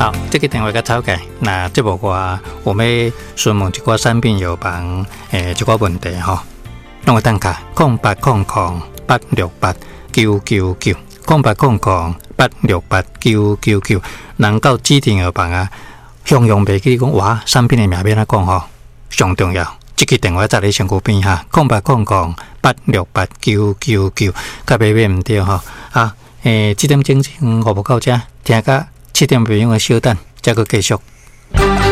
好，这个电话甲草改，那这部我们询问一寡产品药房一寡问题吼，让我等下0800-868-999，0800-868-999，能够指定药房啊，向用袂记讲哇，产品的名要怎讲吼，上重要。这个电话在你身躯边哈，0800-868-999，甲买唔对吼啊，这点钟服务到这，听甲7点半钟的小等，再个继续。